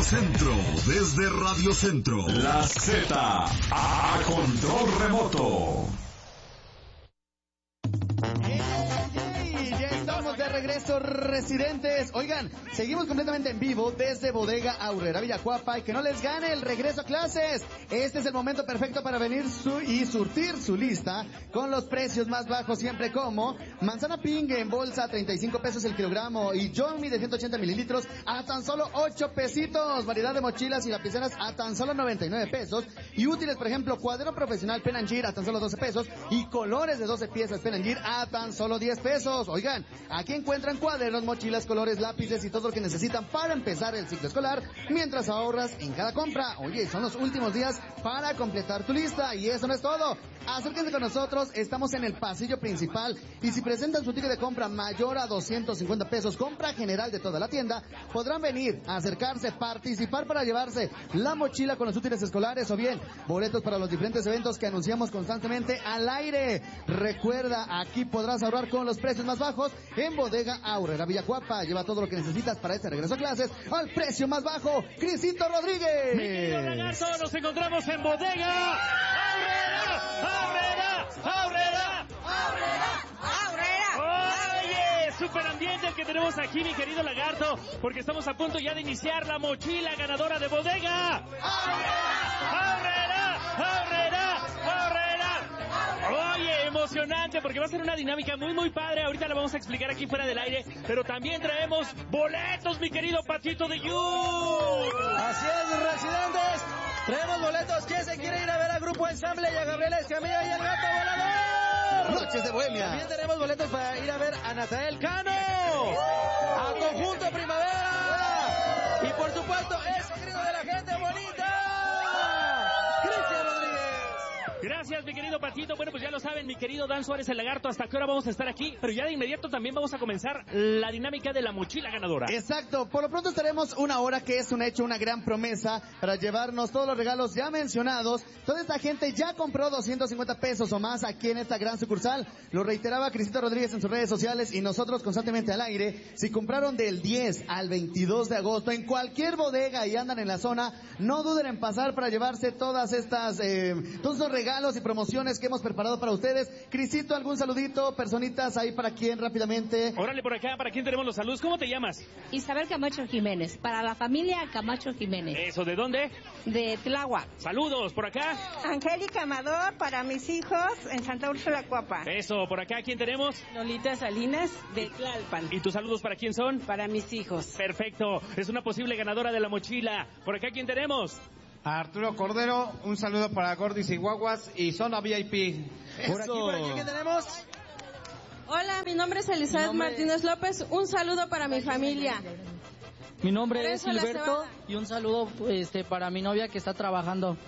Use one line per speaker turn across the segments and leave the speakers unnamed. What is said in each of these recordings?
Centro, desde Radio Centro. La Z a control remoto.
Ya estamos de regreso, residentes. Oigan, seguimos completamente en vivo desde Bodega Aurrera Villacuapa y que no les gane el regreso a clases. Este es el momento perfecto para venir y surtir su lista con los precios más bajos siempre, como manzana ping en bolsa a 35 pesos el kilogramo y Johnny de 180 mililitros a tan solo 8 pesitos. Variedad de mochilas y lapiceras a tan solo 99 pesos. Y útiles, por ejemplo, cuadro profesional Pen and Gir a tan solo 12 pesos y colores de 12 piezas Pen and Gir a tan solo 10 pesos. Oigan, aquí encuentran cuadernos, mochilas, colores, lápices y todo lo que necesitan para empezar el ciclo escolar mientras ahorras en cada compra. Oye, son los últimos días para completar tu lista y eso no es todo. Acérquense con nosotros, estamos en el pasillo principal y si presentan su ticket de compra mayor a 250 pesos, compra general de toda la tienda, podrán venir, acercarse, participar para llevarse la mochila con los útiles escolares o bien boletos para los diferentes eventos que anunciamos constantemente al aire. Recuerda, aquí podrás ahorrar con los precios más bajos en Bodega Aurrera Villacuapa. Lleva todo lo que necesitas para este regreso a clases al precio más bajo. Crisito Rodríguez.
Mi querido Lagarto, nos encontramos en Bodega Aurrera. Oye, super ambiente el que tenemos aquí, mi querido Lagarto, porque estamos a punto ya de iniciar la mochila ganadora de Bodega Aurrera. Oye, emocionante, porque va a ser una dinámica muy padre. Ahorita la vamos a explicar aquí fuera del aire, pero también traemos boletos, mi querido Patito de You.
Así es, residentes. Traemos boletos. ¿Quién se quiere ir a ver al Grupo Ensamble y a Gabriela Escamilla y el Gato Volador?
Noches de Bohemia.
También tenemos boletos para ir a ver a Natael Cano, a Conjunto Primavera y por supuesto ese grito de la gente bonita, Cristian Rodríguez.
Gracias, mi querido Patito. Bueno, pues ya lo saben, mi querido Dan Suárez, el Lagarto, ¿hasta qué hora vamos a estar aquí? Pero ya de inmediato también vamos a comenzar la dinámica de la mochila ganadora.
Exacto, por lo pronto estaremos una hora, que es un hecho, una gran promesa para llevarnos todos los regalos ya mencionados. Toda esta gente ya compró 250 pesos o más aquí en esta gran sucursal. Lo reiteraba Crisito Rodríguez en sus redes sociales y nosotros constantemente al aire. Si compraron del 10 al 22 de agosto en cualquier bodega y andan en la zona, no duden en pasar para llevarse todas estas, todos los regalos y promociones que hemos preparado para ustedes. Crisito, ¿algún saludito, personitas ahí para quién rápidamente?
Órale, por acá, ¿para quién tenemos los saludos? ¿Cómo te llamas?
Isabel Camacho Jiménez, para la familia Camacho Jiménez.
Eso, ¿de dónde?
De Tláhuac.
Saludos, por acá.
Angélica Amador, para mis hijos en Santa Úrsula, Cuapa.
Eso, por acá, ¿quién tenemos?
Lolita Salinas, de Tlalpan.
¿Y tus saludos para quién son?
Para mis hijos.
Perfecto, es una posible ganadora de la mochila. ¿Por acá quién tenemos?
Arturo Cordero, un saludo para Gordis y Guaguas y Zona VIP.
Por aquí, ¿qué tenemos?
Hola, mi nombre es Elizabeth Martínez López, un saludo para mi familia.
Mi nombre es Gilberto y un saludo para mi novia que está trabajando.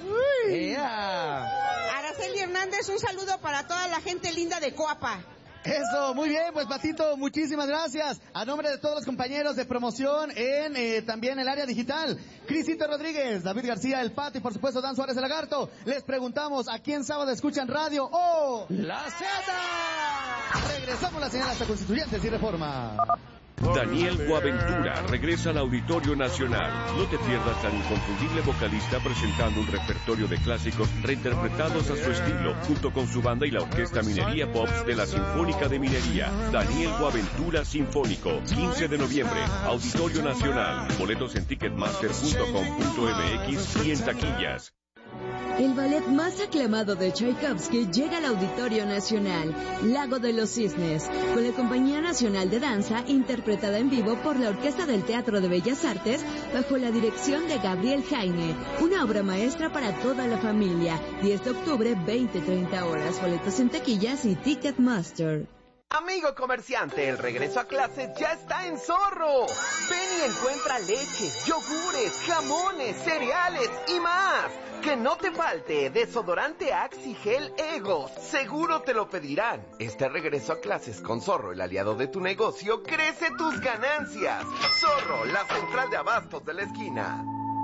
Araceli Hernández, un saludo para toda la gente linda de Coapa.
Eso, muy bien, pues Patito, muchísimas gracias. A nombre de todos los compañeros de promoción en también el área digital, Crisito Rodríguez, David García, el Pato y por supuesto Dan Suárez, el Lagarto, les preguntamos, ¿a quién sábado escuchan radio o
La Z?
Regresamos la señal hasta Constituyentes y Reforma.
Daniel Boaventura regresa al Auditorio Nacional. No te pierdas al inconfundible vocalista presentando un repertorio de clásicos reinterpretados a su estilo, junto con su banda y la Orquesta Minería Pops de la Sinfónica de Minería. Daniel Boaventura Sinfónico, 15 de noviembre, Auditorio Nacional. Boletos en ticketmaster.com.mx y en taquillas.
El ballet más aclamado de Tchaikovsky llega al Auditorio Nacional, Lago de los Cisnes, con la Compañía Nacional de Danza, interpretada en vivo por la Orquesta del Teatro de Bellas Artes, bajo la dirección de Gabriel Jaime. Una obra maestra para toda la familia. 10 de octubre, 20-30 horas. Boletos en taquillas y Ticketmaster.
Amigo comerciante, el regreso a clases ya está en Zorro. Ven y encuentra leches, yogures, jamones, cereales y más. Que no te falte desodorante Axe y Gel Ego. Seguro te lo pedirán. Este regreso a clases con Zorro, el aliado de tu negocio, crece tus ganancias. Zorro, la central de abastos de la esquina.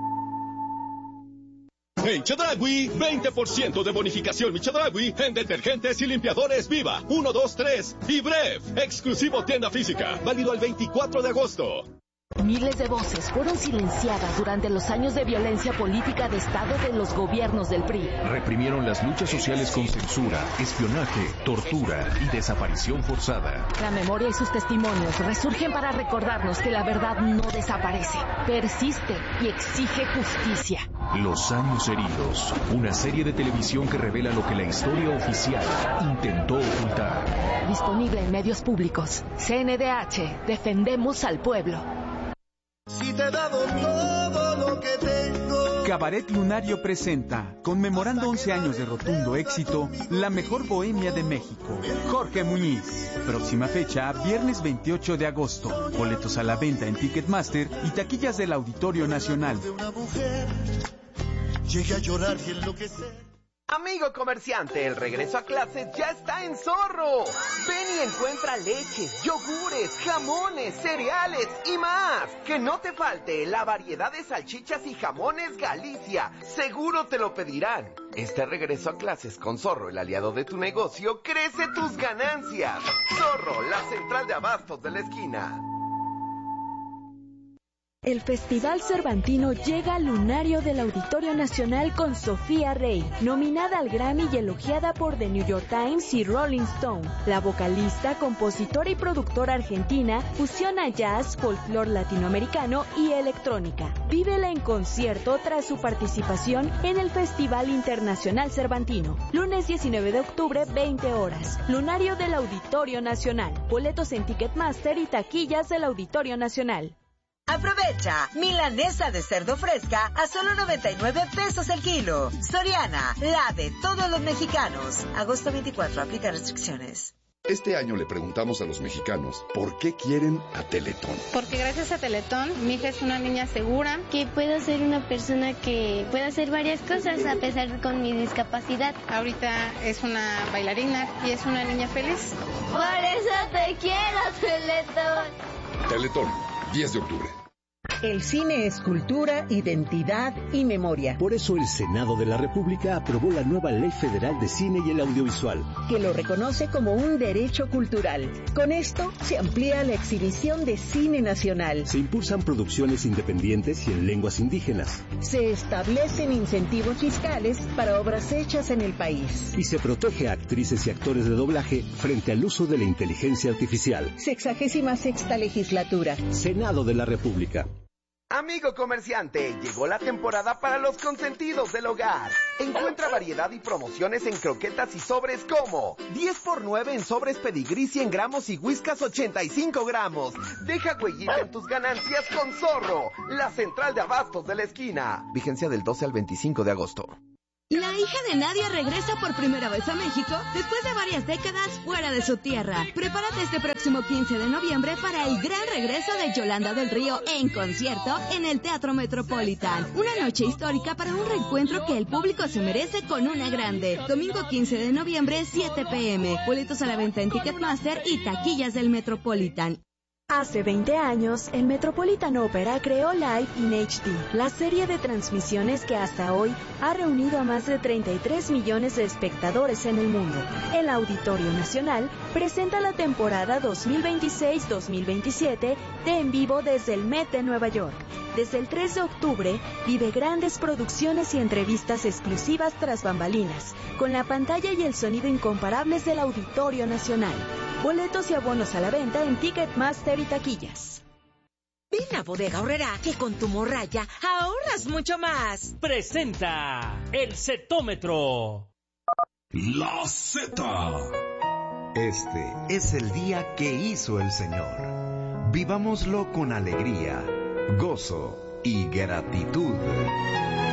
En Chedraui, 20% de bonificación mi Chedraui en detergentes y limpiadores Viva, 1, 2, 3 y Bref. Exclusivo tienda física, válido el 24 de agosto.
Miles de voces fueron silenciadas durante los años de violencia política de Estado de los gobiernos del PRI.
Reprimieron las luchas sociales con censura, espionaje, tortura y desaparición forzada.
La memoria y sus testimonios resurgen para recordarnos que la verdad no desaparece, persiste y exige justicia.
Los años heridos, una serie de televisión que revela lo que la historia oficial intentó ocultar.
Disponible en medios públicos. CNDH, defendemos al pueblo.
Si te he dado todo lo que tengo.
Cabaret Lunario presenta, conmemorando 11 años de rotundo éxito, la mejor bohemia de México, Jorge Muñiz. Próxima fecha, viernes 28 de agosto. Boletos a la venta en Ticketmaster y taquillas del Auditorio Nacional.
Llegué a llorar y enloquecer.
Amigo comerciante, el regreso a clases ya está en Zorro. Ven y encuentra leches, yogures, jamones, cereales y más. Que no te falte la variedad de salchichas y jamones Galicia. Seguro te lo pedirán. Este regreso a clases con Zorro, el aliado de tu negocio, crece tus ganancias. Zorro, la central de abastos de la esquina.
El Festival Cervantino llega al lunario del Auditorio Nacional con Sofía Rey, nominada al Grammy y elogiada por The New York Times y Rolling Stone. La vocalista, compositora y productora argentina fusiona jazz, folclore latinoamericano y electrónica. Vívela en concierto tras su participación en el Festival Internacional Cervantino. Lunes 19 de octubre, 20 horas. Lunario del Auditorio Nacional. Boletos en Ticketmaster y taquillas del Auditorio Nacional.
Aprovecha, milanesa de cerdo fresca a solo 99 pesos el kilo. Soriana, la de todos los mexicanos. Agosto 24, aplica restricciones.
Este año le preguntamos a los mexicanos por qué quieren a Teletón.
Porque gracias a Teletón, mi hija es una niña segura.
Que puedo ser una persona que puede hacer varias cosas a pesar con mi discapacidad.
Ahorita es una bailarina y es una niña feliz.
Por eso te quiero, Teletón.
Teletón, 10 de octubre.
El cine es cultura, identidad y memoria.
Por eso el Senado de la República aprobó la nueva Ley Federal de Cine y el Audiovisual,
que lo reconoce como un derecho cultural. Con esto se amplía la exhibición de cine nacional.
Se impulsan producciones independientes y en lenguas indígenas.
Se establecen incentivos fiscales para obras hechas en el país.
Y se protege a actrices y actores de doblaje frente al uso de la inteligencia artificial.
66ª legislatura.
Senado de la República.
Amigo comerciante, llegó la temporada para los consentidos del hogar. Encuentra variedad y promociones en croquetas y sobres como 10x9 en sobres pedigrí 100 gramos y Whiskas 85 gramos. Deja huellita en tus ganancias con Zorro, la central de abastos de la esquina. Vigencia del 12 al 25 de agosto.
La hija de Nadia regresa por primera vez a México después de varias décadas fuera de su tierra. Prepárate este próximo 15 de noviembre para el gran regreso de Yolanda del Río en concierto en el Teatro Metropolitan. Una noche histórica para un reencuentro que el público se merece con una grande. Domingo 15 de noviembre, 7 p.m. Boletos a la venta en Ticketmaster y taquillas del Metropolitan.
Hace 20 años, el Metropolitan Opera creó Live in HD, la serie de transmisiones que hasta hoy ha reunido a más de 33 millones de espectadores en el mundo. El Auditorio Nacional presenta la temporada 2026-2027 de En Vivo desde el Met de Nueva York. Desde el 3 de octubre, vive grandes producciones y entrevistas exclusivas tras bambalinas, con la pantalla y el sonido incomparables del Auditorio Nacional. Boletos y abonos a la venta en Ticketmaster y taquillas.
Ven a Bodega Aurrerá, que con tu morralla ahorras mucho más.
Presenta el Zetómetro.
La Z.
Este es el día que hizo el Señor. Vivámoslo con alegría, gozo y gratitud.